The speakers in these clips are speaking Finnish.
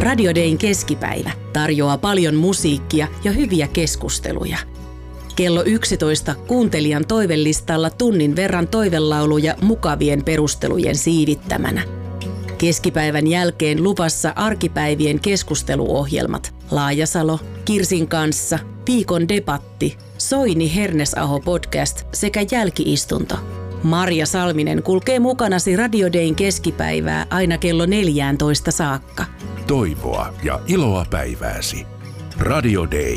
Radio Dayn keskipäivä tarjoaa paljon musiikkia ja hyviä keskusteluja. Kello 11 kuuntelijan toivelistalla tunnin verran toivelauluja mukavien perustelujen siivittämänä. Keskipäivän jälkeen luvassa arkipäivien keskusteluohjelmat Laajasalo, Kirsin kanssa, Viikon debatti, Soini Hernesaho podcast sekä jälkiistunto. Marja Salminen kulkee mukanasi Radio Dayn keskipäivää aina kello 14 saakka. Toivoa ja iloa päivääsi. Radio Day.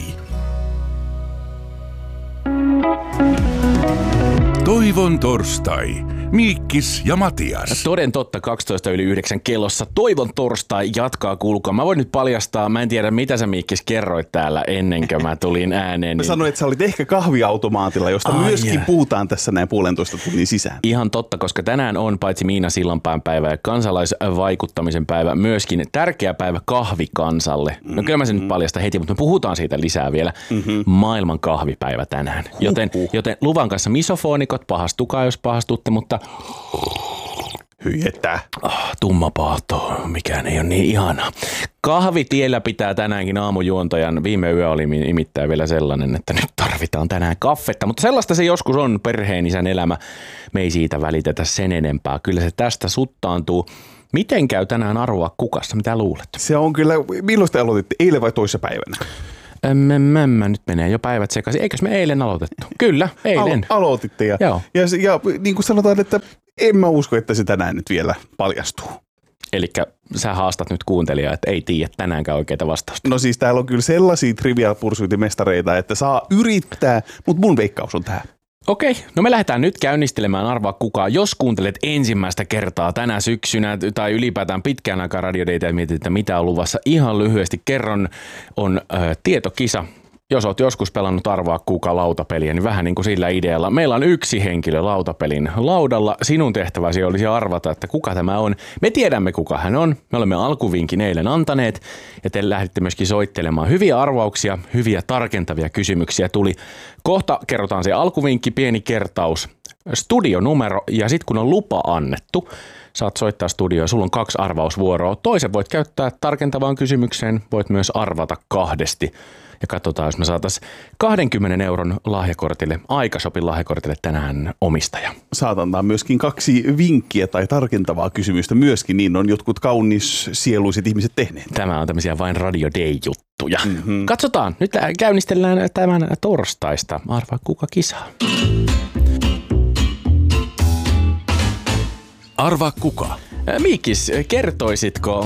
Toivon torstai. Miikkis ja Matias. Toden totta, 12:09 kellossa. Toivon torstai jatkaa kulkua. Mä voin nyt paljastaa, mä en tiedä mitä sä Miikkis kerroit täällä ennen kuin mä tulin ääneen. Mä sanoin, että sä olit ehkä kahviautomaatilla, josta myöskin puhutaan tässä näin 1,5 tunnin sisään. Ihan totta, koska tänään on paitsi Miina Sillanpään päivä ja kansalaisvaikuttamisen päivä, myöskin tärkeä päivä kahvikansalle. No kyllä mä sen nyt paljastan heti, mutta me puhutaan siitä lisää vielä. Maailman kahvipäivä tänään. Joten luvan kanssa misofoonikot, pahastukaa jos pahastutte, mutta hyi, tumma paato, mikään ei ole niin ihanaa. Kahvitiellä pitää tänäänkin aamujuontajan. Viime yö oli nimittäin vielä sellainen, että nyt tarvitaan tänään kaffetta. Mutta sellaista se joskus on perheenisän elämä. Me ei siitä välitetä sen enempää. Kyllä se tästä suttaantuu. Miten käy tänään arvoa kukassa? Mitä luulet? Se on kyllä, milloin te aloititte? Eilen vai toissapäivänä? Nyt menee jo päivät sekaisin. Eikös me eilen aloitettu? Kyllä, eilen. Aloititte ja niin kuin sanotaan, että en mä usko, että se tänään nyt vielä paljastuu. Elikkä sä haastat nyt kuuntelijaa, että ei tiedä tänäänkään oikeita vastausta. No siis täällä on kyllä sellaisia Trivial Pursuit-mestareita, että saa yrittää, mutta mun veikkaus on tähän. Okei, no me lähdetään nyt käynnistelemään arvaa kukaan. Jos kuuntelet ensimmäistä kertaa tänä syksynä tai ylipäätään pitkään aikaa Radio Daytä ja mietit, että mitä on luvassa, ihan lyhyesti kerron, on tietokisa. Jos oot joskus pelannut arvaa kuka lautapeliä, niin vähän niin kuin sillä idealla. Meillä on yksi henkilö lautapelin laudalla. Sinun tehtäväsi olisi arvata, että kuka tämä on. Me tiedämme, kuka hän on. Me olemme alkuvinkin eilen antaneet ja te lähditte myöskin soittelemaan. Hyviä arvauksia, hyviä tarkentavia kysymyksiä tuli. Kohta kerrotaan se alkuvinkki, pieni kertaus, studionumero ja sitten kun on lupa annettu, saat soittaa studioon. Sulla on 2 arvausvuoroa. Toisen voit käyttää tarkentavaan kysymykseen, voit myös arvata 2. Ja katsotaan, jos me saataisiin 20 euron lahjakortille, Aikashopin lahjakortille tänään omistaja. Saat antaa myöskin 2 vinkkiä tai tarkentavaa kysymystä myöskin, niin on jotkut kaunissieluiset ihmiset tehneet. Tämä on tämmöisiä vain Radio Day-juttuja. Katsotaan, nyt käynnistellään tämän torstaista. Arvaa kuka kisaa. Arvaa kuka. Miikis, kertoisitko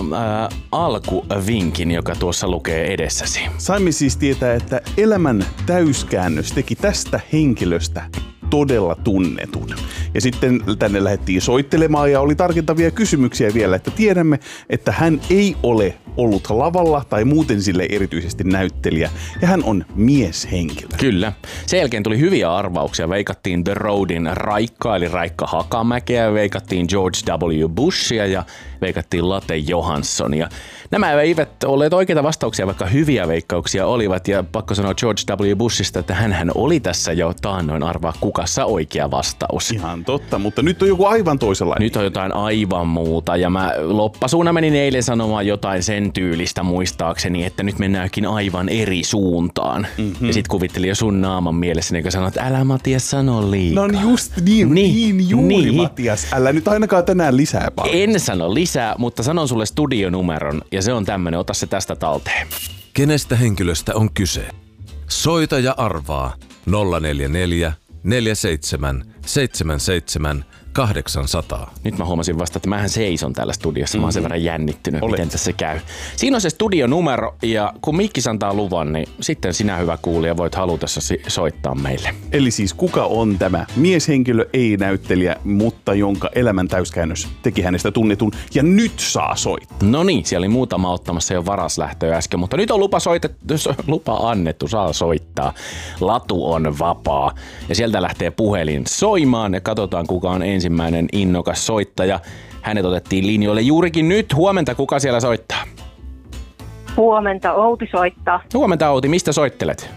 alkuvinkin, joka tuossa lukee edessäsi? Saimme siis tietää, että elämän täyskäännös teki tästä henkilöstä todella tunnetun. Ja sitten tänne lähdettiin soittelemaan ja oli tarkentavia kysymyksiä vielä, että tiedämme, että hän ei ole ollut lavalla tai muuten sille erityisesti näyttelijä ja hän on mieshenkilö. Kyllä. Sen jälkeen tuli hyviä arvauksia. Veikattiin The Roadin Raikka eli Raikka Hakamäkeä, veikattiin George W. Bushia ja veikattiin Latte Johanssonia. Nämä eivät olleet oikeita vastauksia, vaikka hyviä veikkauksia olivat ja pakko sanoa George W. Bushista, että hänhän oli tässä jo taannoin arvaa kukassa oikea vastaus. Ihan totta, mutta nyt on joku aivan toisenlainen. Nyt on jotain aivan muuta ja mä loppasuuna menin eilen sanomaan jotain sen tyylistä muistaakseni, että nyt mennäänkin aivan eri suuntaan. Ja sit kuvittelin jo sun naaman mielessä, niin kun sanoit, että älä Matias sano liikaa. No just niin juuri Matias. Älä nyt ainakaan tänään lisää paljon. En sano lisää, mutta sanon sulle studionumeron ja se on tämmönen, ota se tästä talteen. Kenestä henkilöstä on kyse? Soita ja arvaa 044 47 77 800. Nyt mä huomasin vasta, että mähän seison täällä studiossa. Mä oon sen verran jännittynyt, miten tässä käy. Siinä on se studionumero ja kun Mikkis antaa luvan, niin sitten sinä hyvä kuulija voit halutessasi soittaa meille. Eli siis kuka on tämä mieshenkilö, ei näyttelijä, mutta jonka elämän täyskäännös teki hänestä tunnetun ja nyt saa soittaa. No niin, siellä oli muutama ottamassa jo varaslähtöä äsken, mutta nyt on lupa annettu, saa soittaa. Latu on vapaa ja sieltä lähtee puhelin soimaan ja katsotaan kuka on ensimmäinen innokas soittaja. Hänet otettiin linjoille juurikin nyt. Huomenta, kuka siellä soittaa? Huomenta, Outi soittaa. Huomenta Outi, mistä soittelet?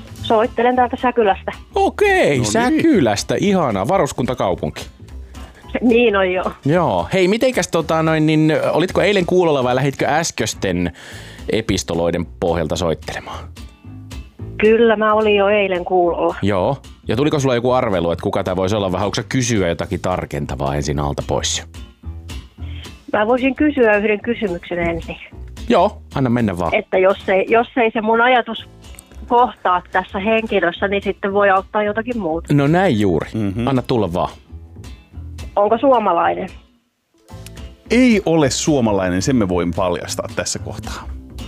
Soittelen täältä Säkylästä. Okei, no Säkylästä, ihanaa. Varuskuntakaupunki. Niin on jo. Joo. Hei, mitenkäs olitko eilen kuulolla vai lähditkö äskösten epistoloiden pohjalta soittelemaan? Kyllä, mä olin jo eilen kuulolla. Joo. Ja tuliko sulla joku arvelu, että kuka tämä voisi olla, vai haluatko kysyä jotakin tarkentavaa ensin alta pois? Mä voisin kysyä yhden kysymyksen ensin. Joo, anna mennä vaan. Että jos ei se mun ajatus kohtaa tässä henkilössä, niin sitten voi auttaa jotakin muuta. No näin juuri. Anna tulla vaan. Onko suomalainen? Ei ole suomalainen, sen me voin paljastaa tässä kohtaa.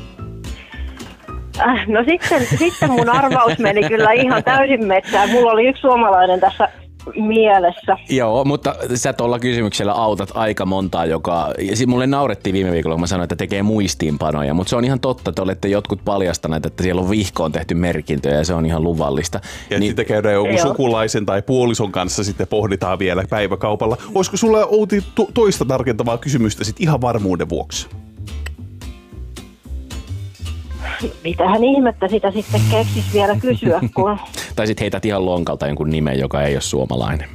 No sitten mun arvaus meni kyllä ihan täysin metsään. Mulla oli yksi suomalainen tässä mielessä. Joo, mutta sä tuolla kysymyksellä autat aika montaa, mulle naurettiin viime viikolla, kun mä sanoin, että tekee muistiinpanoja, mutta se on ihan totta, että olette jotkut paljastaneet, että siellä on vihkoon tehty merkintöjä ja se on ihan luvallista. Ja sitten käydään joku sukulaisen tai puolison kanssa sitten pohditaan vielä päiväkaupalla. Olisiko sulla, Outi, toista tarkentavaa kysymystä sitten ihan varmuuden vuoksi? Mitähän ihmettä sitä sitten keksis vielä kysyä, kun... Tai sitten heität ihan lonkalta jonkun nimen, joka ei ole suomalainen.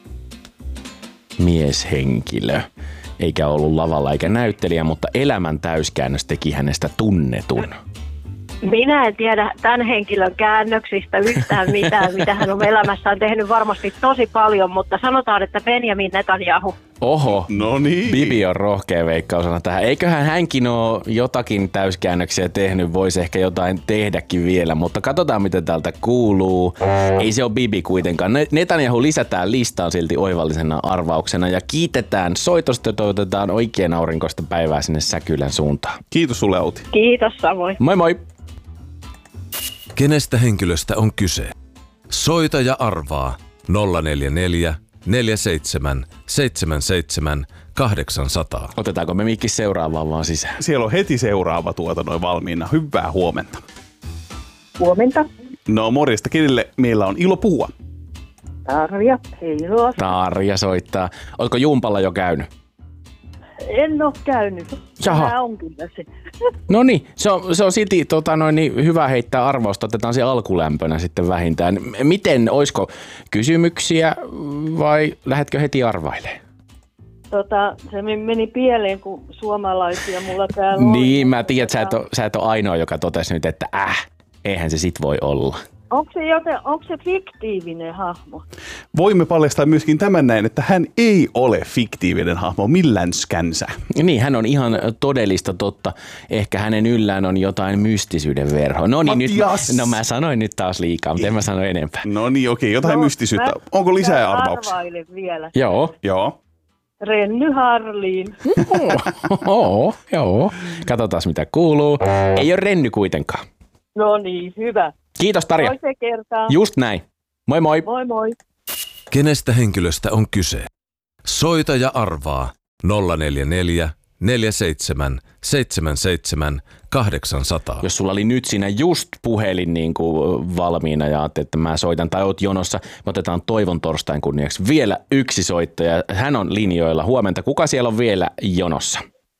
Mieshenkilö. Eikä ollut lavalla eikä näyttelijä, mutta elämän täyskäännös teki hänestä tunnetun. Minä en tiedä tämän henkilön käännöksistä yhtään mitään, mitä hän on elämässään tehnyt varmasti tosi paljon, mutta sanotaan, että Benjamin Netanyahu. Oho, no niin. Bibi on rohkea veikkausana tähän. Eiköhän hänkin ole jotakin täyskäännöksiä tehnyt, voisi ehkä jotain tehdäkin vielä, mutta katsotaan miten täältä kuuluu. Ei se ole Bibi kuitenkaan. Netanyahu lisätään listaan silti oivallisena arvauksena ja kiitetään soitosta ja toivotetaan oikein aurinkoista päivää sinne Säkylän suuntaan. Kiitos sulle, Outi. Kiitos samoin. Moi moi! Kenestä henkilöstä on kyse? Soita ja arvaa 044 47 77 800. Otetaanko me mikki seuraavaan vaan sisään? Siellä on heti seuraava valmiina. Hyvää huomenta. Huomenta. No morjesta, kenelle meillä on ilo puhua? Tarja, heilua. Tarja soittaa. Oletko jumpalla jo käynyt? En ole käynyt. Jaha. Tämä on kyllä se. No niin, se on silti hyvä heittää arvosta. Otetaan se alkulämpönä sitten vähintään. Miten, oisko kysymyksiä vai lähdetkö heti arvailemaan? Se meni pieleen, kun suomalaisia mulla täällä on. Niin, mä tiedän, että sä et ole ainoa, joka totesi nyt, että eihän se sit voi olla. Onko se fiktiivinen hahmo? Voimme paljastaa myöskin tämän näin, että hän ei ole fiktiivinen hahmo millänskänsä. Niin, hän on ihan todellista totta. Ehkä hänen yllään on jotain mystisyyden verho. No niin, nyt mä sanoin nyt taas liikaa, mutta en mä sano enempää. No niin, okei, jotain mystisyyttä. Onko lisää arvauksia? Arvailen vielä. Joo. Renny Harlin. Joo. Katsotaan mitä kuuluu. Ei ole Renny kuitenkaan. No niin, hyvä. Kiitos Tarja. Toiseen kertaan. Just näin. Moi moi. Moi moi. Kenestä henkilöstä on kyse? Soita ja arvaa 044 47 77 800. Jos sulla oli nyt siinä just puhelin niin kuin valmiina ja ajattelet, että mä soitan tai oot jonossa, me otetaan Toivon torstain kunniaksi vielä yksi soittaja. Hän on linjoilla. Huomenta. Kuka siellä on vielä jonossa?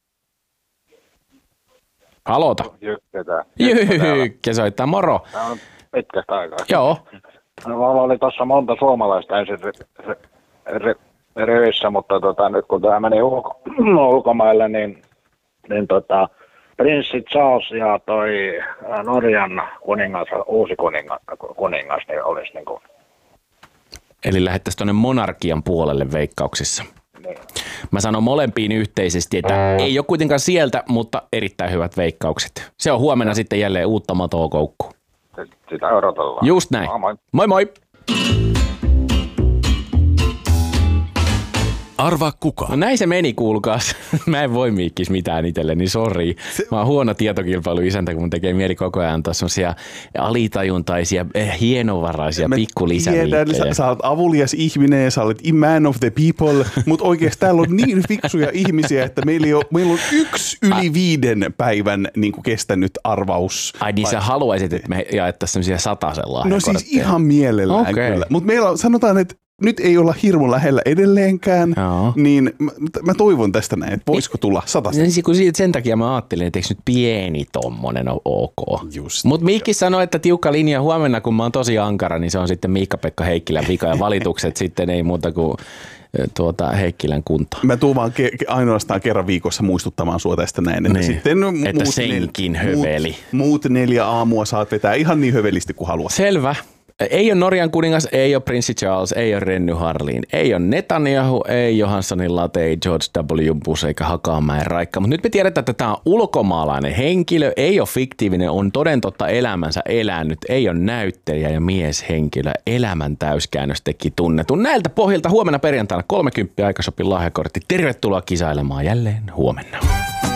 Aloita. Jykkä soittaa. Moro. Tämä on pitkästä aikaa. Joo. Mulla oli tuossa monta suomalaista ensin röissä, mutta nyt kun tämä meni ulkomaille, niin prinssi Charles ja toi Norjan kuningas, uusi kuningas, niin olisi niin kuin... Eli lähettäisiin tuonne monarkian puolelle veikkauksissa. Niin. Mä sanon molempiin yhteisesti, että ei ole kuitenkaan sieltä, mutta erittäin hyvät veikkaukset. Se on huomenna sitten jälleen uutta matoa koukkuun. Sitä odotellaan. Just näin. Moi moi. Arvaa kuka. No näin se meni, kuulkaas. Mä en voi Miikkis mitään itselleni, sori. Mä oon huono tietokilpailuisäntä, kun mun tekee mieli koko ajan antaa semmosia alitajuntaisia, hienovaraisia pikkulisäviikkejä. Sä oot avulias ihminen ja sä olet man of the people, mutta oikeasti täällä on niin fiksuja ihmisiä, että meillä on 1 yli 5 päivän niin kuin kestänyt arvaus. Ai niin sä haluaisit, että me jaettaisiin semmosia satasella. No siis ihan mielellään kyllä. Mutta meillä on, sanotaan, että nyt ei olla hirmu lähellä edelleenkään, Joo. niin mä toivon tästä näin, että voisiko tulla 100. Sen takia mä ajattelin, että eikö nyt pieni tommonen on ok. Mutta Miikki sanoi, että tiukka linja huomenna, kun mä oon tosi ankara, niin se on sitten Miikka-Pekka Heikkilän vika ja valitukset sitten ei muuta kuin Heikkilän kuntoon. Mä tuun vaan ainoastaan kerran viikossa muistuttamaan sua tästä näin, että niin. sitten että senkin höveli. Muut 4 aamua saat vetää ihan niin hövelisti kuin haluat. Selvä. Ei ole Norjan kuningas, ei ole prinssi Charles, ei ole Renny Harlin, ei ole Netanyahu, ei Johanssonin Late, ei George W. Bush eikä Hakamäen Raikka. Mutta nyt me tiedetään, että tämä on ulkomaalainen henkilö, ei ole fiktiivinen, on toden totta elämänsä elänyt, ei ole näyttelijä ja mieshenkilö. Elämän täyskäännös teki tunnetun. Näiltä pohjalta huomenna perjantaina 30 Aikashopin lahjakortti. Tervetuloa kisailemaan jälleen huomenna.